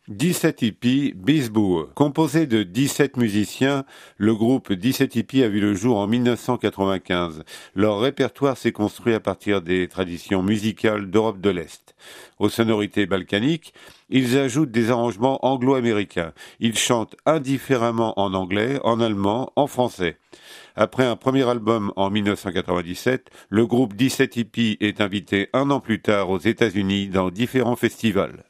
17 hippies Bisboe. Composé de 17 musiciens, le groupe 17 hippies a vu le jour en 1995. Leur répertoire s'est construit à partir des traditions musicales d'Europe de l'Est. Aux sonorités balkaniques, ils ajoutent des arrangements anglo-américains. Ils chantent indifféremment en anglais, en allemand, en français. Après un premier album en 1997, le groupe 17 hippies est invité un an plus tard aux États-Unis dans différents festivals.